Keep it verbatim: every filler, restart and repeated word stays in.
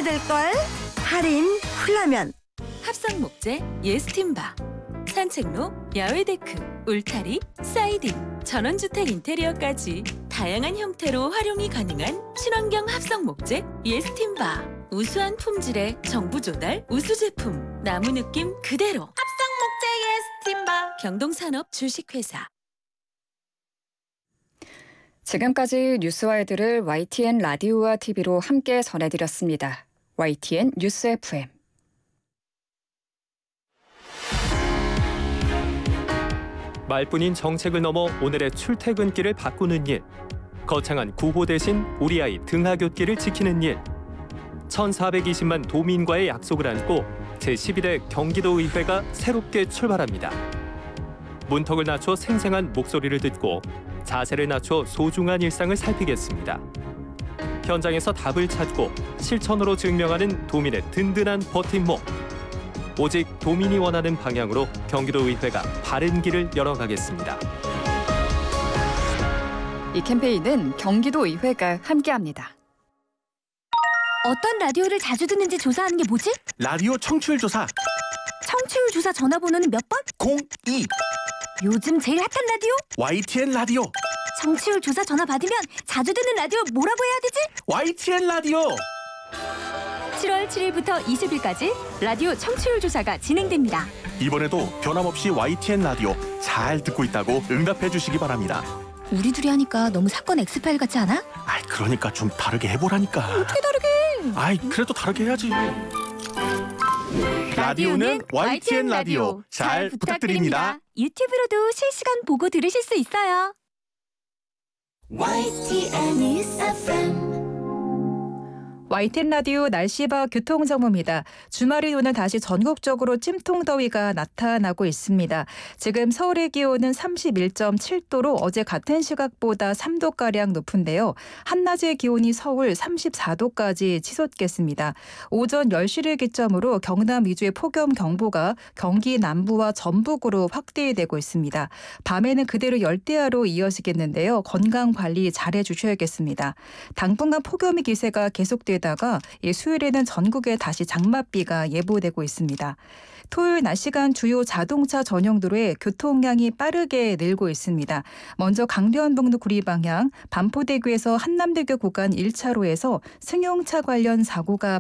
될걸? 할인 훌라면. 합성 목재 예스팀바, 산책로, 야외 데크, 울타리, 사이딩, 전원주택 인테리어까지 다양한 형태로 활용이 가능한 친환경 합성 목재 예스팀바. 우수한 품질의 정부 조달 우수 제품, 나무 느낌 그대로. 합성 목재 예스팀바. 경동산업 주식회사. 지금까지 뉴스와이드를 와이티엔 라디오와 티비로 함께 전해드렸습니다. 와이티엔 뉴스 에프엠. 말뿐인 정책을 넘어 오늘의 출퇴근길을 바꾸는 일. 거창한 구호 대신 우리 아이 등하굣길을 지키는 일. 천사백이십만 도민과의 약속을 안고 제십일 회 경기도의회가 새롭게 출발합니다. 문턱을 낮춰 생생한 목소리를 듣고 자세를 낮춰 소중한 일상을 살피겠습니다. 현장에서 답을 찾고 실천으로 증명하는 도민의 든든한 버팀목. 오직 도민이 원하는 방향으로 경기도의회가 바른 길을 열어가겠습니다. 이 캠페인은 경기도의회가 함께합니다. 어떤 라디오를 자주 듣는지 조사하는 게 뭐지? 라디오 청취율 조사. 청취율 조사 전화번호는 몇 번? 공이. 요즘 제일 핫한 라디오? 와이티엔 라디오. 청취율 조사 전화 받으면 자주 듣는 라디오 뭐라고 해야 되지? 와이티엔 라디오. 칠월 칠일부터 이십일까지 라디오 청취율 조사가 진행됩니다. 이번에도 변함없이 와이티엔 라디오 잘 듣고 있다고 응답해 주시기 바랍니다. 우리 둘이 하니까 너무 사건 엑스파일 같지 않아? 아이, 그러니까 좀 다르게 해보라니까. 어떻게 다르게? 아이, 그래도 다르게 해야지. 라디오는 와이티엔 라디오 잘 부탁드립니다. 유튜브로도 실시간 보고 들으실 수 있어요. 와이티엔 뉴스 에프엠. 와이티엔 라디오 날씨와 교통정보입니다. 주말이 오늘 다시 전국적으로 찜통더위가 나타나고 있습니다. 지금 서울의 기온은 삼십일 점 칠 도로 어제 같은 시각보다 삼 도가량 높은데요. 한낮의 기온이 서울 삼십사 도까지 치솟겠습니다. 오전 열 시를 기점으로 경남 위주의 폭염경보가 경기 남부와 전북으로 확대되고 있습니다. 밤에는 그대로 열대야로 이어지겠는데요. 건강관리 잘해주셔야겠습니다. 당분간 폭염의 기세가 계속되다가 수요일에는 전국에 다시 장맛비가 예보되고 있습니다. 토요일 낮 시간 주요 자동차 전용 도로에 교통량이 빠르게 늘고 있습니다. 먼저 강변북로 구리 방향 반포대교에서 한남대교 구간 일 차로에서 승용차 관련 사고가